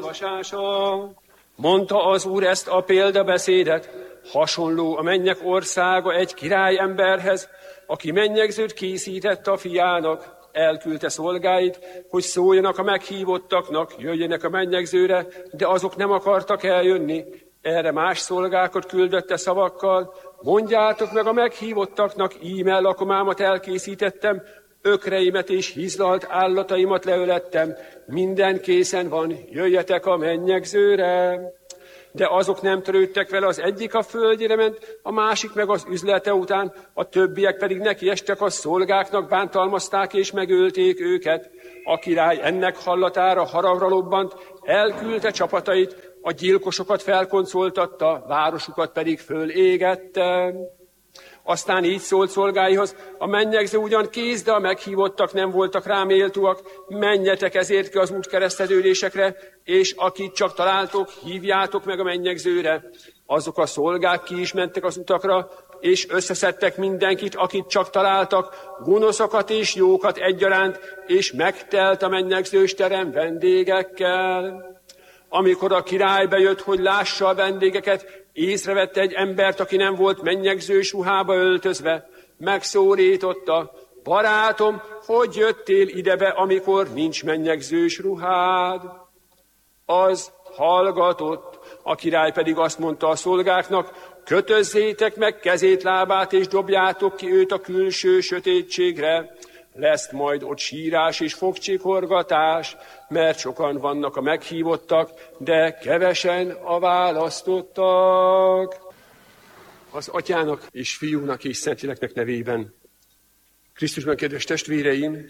Olvasása. Mondta az Úr ezt a példabeszédet, hasonló a mennyek országa egy királyemberhez, aki mennyegzőt készített a fiának, elküldte szolgáit, hogy szóljanak a meghívottaknak, jöjjenek a mennyegzőre, de azok nem akartak eljönni. Erre más szolgákat küldötte szavakkal, mondjátok meg a meghívottaknak, íme lakomámat elkészítettem, ökreimet és hizlalt állataimat leölettem, minden készen van, jöjjetek a mennyegzőre. De azok nem törődtek vele, az egyik a földjére ment, a másik meg az üzlete után, a többiek pedig nekiestek a szolgáknak, bántalmazták és megölték őket. A király ennek hallatára haragra lobbant, elküldte csapatait, a gyilkosokat felkoncoltatta, városukat pedig fölégette. Aztán így szólt szolgáihoz, a mennyegző ugyan kész, de a meghívottak nem voltak rá méltóak, menjetek ezért ki az útkereszteződésekre, és akit csak találtok, hívjátok meg a mennyegzőre. Azok a szolgák ki is mentek az utakra, és összeszedtek mindenkit, akit csak találtak, gonoszokat és jókat egyaránt, és megtelt a mennyegzős terem vendégekkel. Amikor a király bejött, hogy lássa a vendégeket, észrevette egy embert, aki nem volt mennyegzős ruhába öltözve. Megszólította, barátom, hogy jöttél idebe, amikor nincs mennyegzős ruhád? Az hallgatott, a király pedig azt mondta a szolgáknak, kötözzétek meg kezét, lábát, és dobjátok ki őt a külső sötétségre. Lesz majd ott sírás és fogcsikorgatás, mert sokan vannak a meghívottak, de kevesen a választottak. Az Atyának és Fiúnak és Szentléleknek nevében. Krisztusban, kedves testvéreim,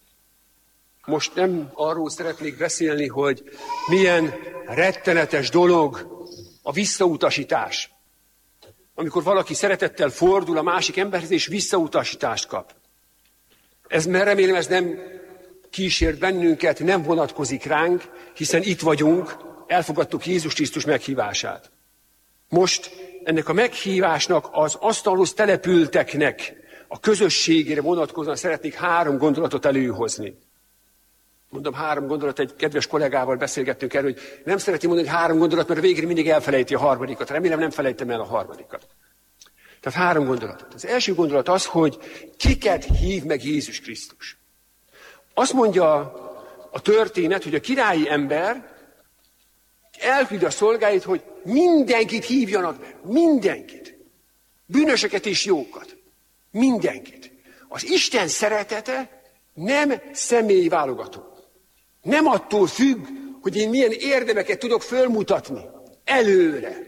most nem arról szeretnék beszélni, hogy milyen rettenetes dolog a visszautasítás. Amikor valaki szeretettel fordul a másik emberhez, és visszautasítást kap. Remélem, ez nem kísért bennünket, nem vonatkozik ránk, hiszen itt vagyunk, elfogadtuk Jézus Krisztus meghívását. Most ennek a meghívásnak az asztalhoz települteknek a közösségére vonatkozóan szeretnék 3 gondolatot előhozni. Mondom 3 gondolat, egy kedves kollégával beszélgettünk erről, hogy nem szeretném mondani, hogy 3 gondolat, mert végre mindig elfelejti a harmadikat. Remélem nem felejtem el a harmadikat. Tehát 3 gondolatot. Az első gondolat az, hogy kiket hív meg Jézus Krisztus. Azt mondja a történet, hogy a királyi ember elküldi a szolgáit, hogy mindenkit hívjanak be. Mindenkit. Bűnöseket és jókat. Mindenkit. Az Isten szeretete nem személyválogató. Nem attól függ, hogy én milyen érdemeket tudok fölmutatni. Előre.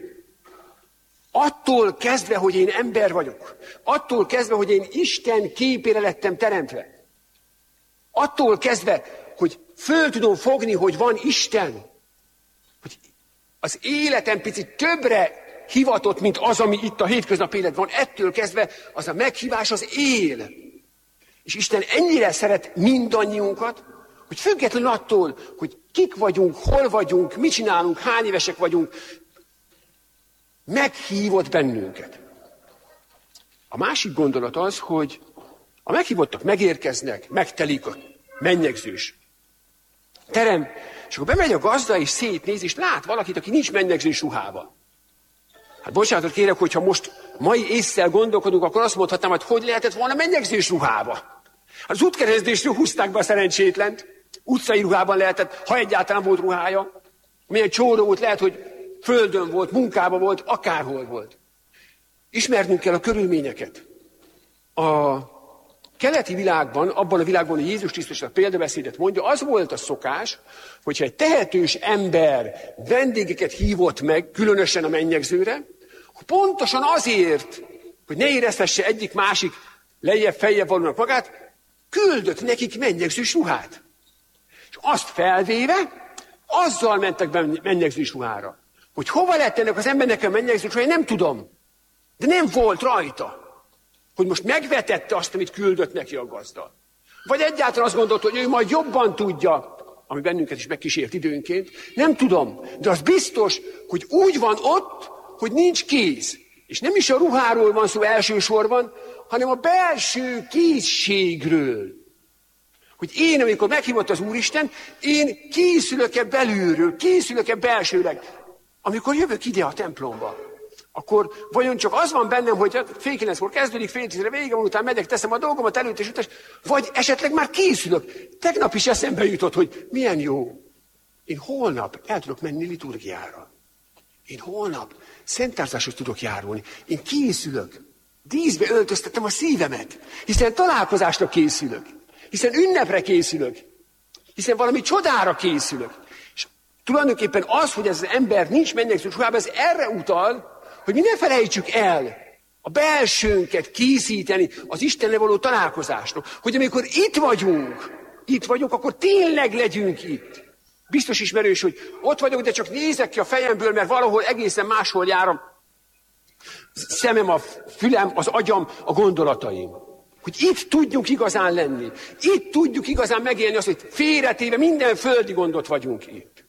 Attól kezdve, hogy én ember vagyok. Attól kezdve, hogy én Isten képére lettem teremtve. Attól kezdve, hogy föl tudom fogni, hogy van Isten. Hogy az életem picit többre hivatott, mint az, ami itt a hétköznapi életben van. Ettől kezdve az a meghívás az él. És Isten ennyire szeret mindannyiunkat, hogy függetlenül attól, hogy kik vagyunk, hol vagyunk, mit csinálunk, hány évesek vagyunk, meghívott bennünket. A másik gondolat az, hogy a meghívottak megérkeznek, megtelik a mennyegzős terem, és akkor bemegy a gazda, és szétnéz, és lát valakit, aki nincs mennyegzős ruhában. Hát bocsánatot kérek, hogyha most mai ésszel gondolkodunk, akkor azt mondhatnám, hogy lehetett volna mennyegzős ruhába. Hát az útkeresztezésről húzták be a szerencsétlent, utcai ruhában lehetett, ha egyáltalán volt ruhája. Milyen csóró volt, lehet, hogy földön volt, munkában volt, akárhol volt. Ismernünk kell a körülményeket. A keleti világban, abban a világban, hogy Jézus Krisztus a példabeszédet mondja, az volt a szokás, hogyha egy tehetős ember vendégeket hívott meg, különösen a mennyegzőre, pontosan azért, hogy ne érezhesse egyik-másik lejjebb-feljebb valónak magát, küldött nekik mennyegzős ruhát. És azt felvéve, azzal mentek be mennyegzős ruhára. Hogy hova lett ennek az embernek a mennyegzős ruhája, nem tudom. De nem volt rajta. Hogy most megvetette azt, amit küldött neki a gazda. Vagy egyáltalán azt gondolta, hogy ő majd jobban tudja, ami bennünket is megkísért időnként. Nem tudom, de az biztos, hogy úgy van ott, hogy nincs kéz. És nem is a ruháról van szó elsősorban, hanem a belső készségről. Hogy én, amikor meghívott az Úristen, én készülök-e belülről, készülök-e belsőleg. Amikor jövök ide a templomba, akkor vajon csak az van bennem, hogy fél 9-kor kezdődik, fél 10-re vége van, utána megyek, teszem a dolgomat előtt és utána, vagy esetleg már készülök. Tegnap is eszembe jutott, hogy milyen jó. Én holnap el tudok menni liturgiára. Én holnap szentárzáshoz tudok járulni. Én készülök. Díszbe öltöztettem a szívemet, hiszen találkozásra készülök. Hiszen ünnepre készülök. Hiszen valami csodára készülök. És tulajdonképpen az, hogy ez az ember nincs mennyegző ruhában, ez erre utal, hogy mi ne felejtsük el a belsőnket készíteni az Istennel való találkozásra. Hogy amikor itt vagyunk, akkor tényleg legyünk itt. Biztos ismerős, hogy ott vagyok, de csak nézek ki a fejemből, mert valahol egészen máshol jár a szemem, a fülem, az agyam, a gondolataim. Hogy itt tudjunk igazán lenni. Itt tudjuk igazán megélni azt, hogy félretéve minden földi gondot vagyunk itt.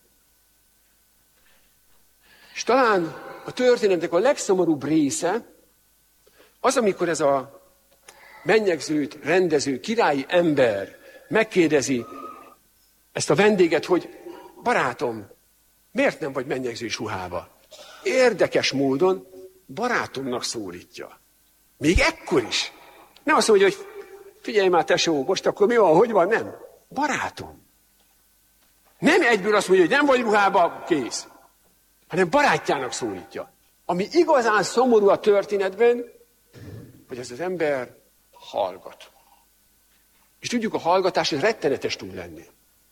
És talán a történetnek a legszomorúbb része az, amikor ez a mennyegzőt rendező királyi ember megkérdezi ezt a vendéget, hogy barátom, miért nem vagy mennyegzős ruhába? Érdekes módon barátomnak szólítja. Még ekkor is. Nem azt mondja, hogy figyelj már tesó, most akkor mi van, hogy van? Nem. Barátom. Nem egyből azt mondja, hogy nem vagy ruhába, kész. Hanem barátjának szólítja. Ami igazán szomorú a történetben, hogy ez az ember hallgat. És tudjuk, a hallgatás ez rettenetes tud lenni.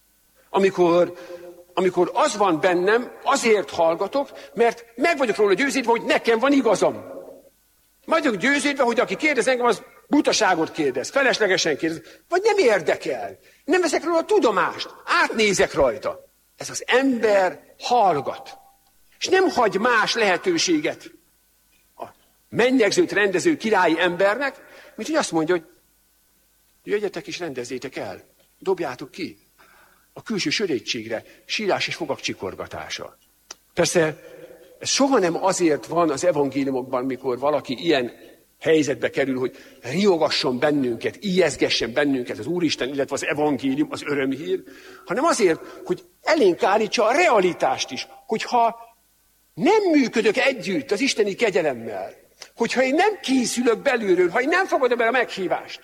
Amikor az van bennem, azért hallgatok, mert meg vagyok róla győződve, hogy nekem van igazam. Meg vagyok győződve, hogy aki kérdez engem, az butaságot kérdez, feleslegesen kérdez, vagy nem érdekel. Nem veszek róla tudomást, átnézek rajta. Ez az ember hallgat. És nem hagy más lehetőséget a mennyegzőt rendező királyi embernek, mint hogy azt mondja, hogy jöjjetek és rendezzétek el, dobjátok ki a külső sörétségre, sírás és fogak csikorgatása. Persze, ez soha nem azért van az evangéliumokban, mikor valaki ilyen helyzetbe kerül, hogy riogasson bennünket, ijeszgessen bennünket az Úristen, illetve az evangélium, az örömhír, hanem azért, hogy elénk állítsa a realitást is, hogyha nem működök együtt az isteni kegyelemmel, hogyha én nem készülök belülről, ha én nem fogadom el a meghívást,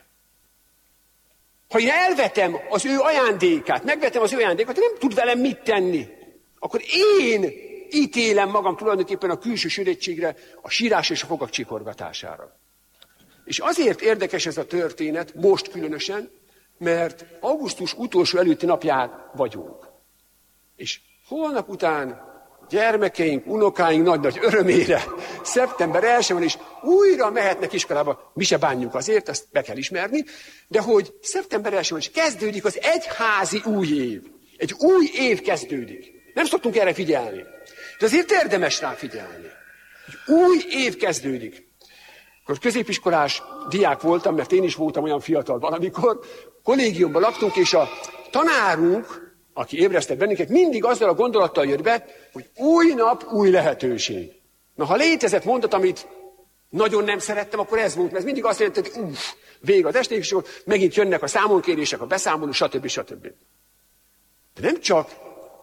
ha én elvetem az ő ajándékát, megvetem az ő ajándékát, nem tud velem mit tenni, akkor én ítélem magam tulajdonképpen a külső sörétségre, a sírás és a fogak csikorgatására. És azért érdekes ez a történet, most különösen, mert augusztus utolsó előtti napján vagyunk. És holnap után gyermekeink, unokáink nagy-nagy örömére szeptember 1 van, és újra mehetnek iskolába. Mi se bánjuk azért, ezt be kell ismerni, de hogy szeptember 1 van, és kezdődik az egyházi új év. Egy új év kezdődik. Nem szoktunk erre figyelni. De azért érdemes rá figyelni. Egy új év kezdődik. Akkor középiskolás diák voltam, mert én is voltam olyan fiatal valamikor, kollégiumban laktunk, és a tanárunk, aki ébresztett bennünket, mindig azzal a gondolattal jött be, hogy új nap, új lehetőség. Na, ha létezett mondat, amit nagyon nem szerettem, akkor ez volt, mert ez mindig azt jelenti, hogy vége az esték, és akkor megint jönnek a számonkérések, a beszámoló, stb. De nem csak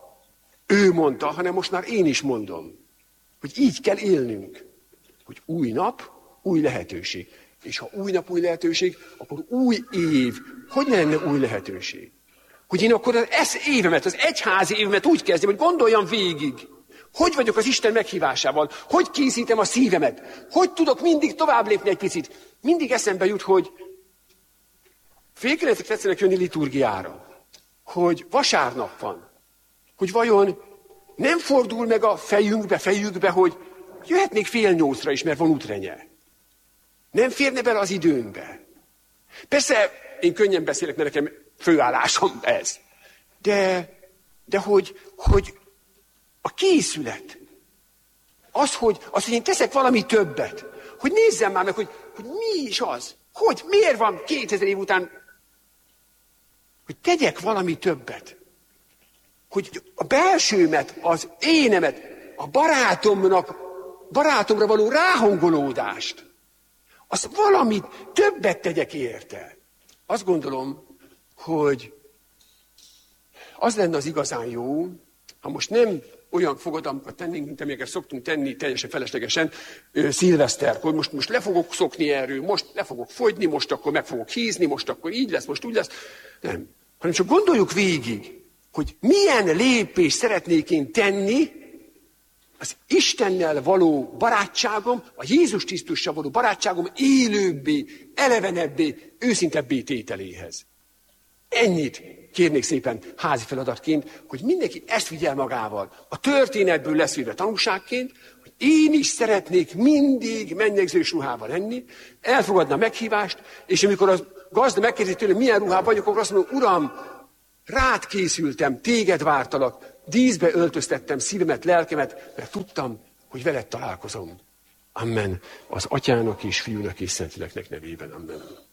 ő mondta, hanem most már én is mondom, hogy így kell élnünk, hogy új nap, új lehetőség. És ha új nap, új lehetőség, akkor új év. Hogy ne lenne új lehetőség? Hogy én akkor az évemet, az egyházi évemet úgy kezdjem, hogy gondoljam végig. Hogy vagyok az Isten meghívásával? Hogy készítem a szívemet? Hogy tudok mindig tovább lépni egy picit? Mindig eszembe jut, hogy fél 9-kor tetszenek jönni liturgiára. Hogy vasárnap van. Hogy vajon nem fordul meg a fejükbe, hogy jöhetnék 7:30 is, mert van útrenye. Nem férne bele az időnkbe. Persze, én könnyen beszélek, mert nekem főállásom ez. De hogy a készület, az, hogy én teszek valami többet, hogy nézzem már meg, hogy mi is az, hogy miért van 2000 év után, hogy tegyek valami többet. Hogy a belsőmet, az énemet, a barátomra való ráhangolódást, azt valamit többet tegyek érte. Azt gondolom, hogy Az lenne az igazán jó, ha most nem olyan fogadalmakat tennénk, mint amelyeket szoktunk tenni teljesen feleslegesen szilveszterkor. Most le fogok szokni erről, most le fogok fogyni, most akkor meg fogok hízni, most akkor így lesz, most úgy lesz. Nem. Hanem csak gondoljuk végig, hogy milyen lépést szeretnék én tenni az Istennel való barátságom, a Jézus Krisztussal való barátságom élőbbé, elevenebbé, őszintebbé tételéhez. Ennyit kérnék szépen házi feladatként, hogy mindenki ezt vigyel magával. A történetből leszűrve tanulságként, hogy én is szeretnék mindig mennyegzős ruhában lenni, elfogadna a meghívást, és amikor a gazda megkérdezi tőlem, milyen ruhában vagyok, akkor azt mondom, Uram, rád készültem, téged vártalak, díszbe öltöztettem szívemet, lelkemet, mert tudtam, hogy veled találkozom. Amen. Az Atyának és Fiúnak és Szentléleknek nevében. Amen.